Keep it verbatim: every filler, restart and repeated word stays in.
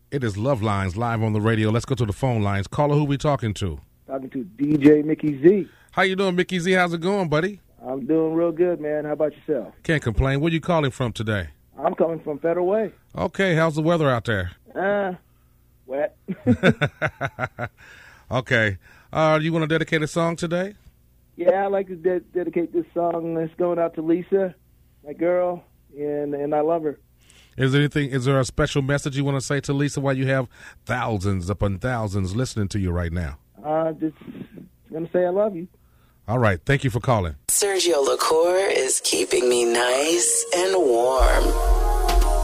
It is Love Lines live on the radio. Let's go to the phone lines. Caller, who we talking to? Talking to D J Mickey Z. How you doing, Mickey Z? How's it going, buddy? I'm doing real good, man. How about yourself? Can't complain. Where you calling from today? I'm coming from Federal Way. Okay, how's the weather out there? Uh, wet. Okay. Uh, you want to dedicate a song today? Yeah, I'd like to de- dedicate this song. It's going out to Lisa, my girl, and and I love her. Is there anything? Is there a special message you want to say to Lisa while you have thousands upon thousands listening to you right now? Uh, just gonna say I love you. All right. Thank you for calling. Sergio LaCour is keeping me nice and warm.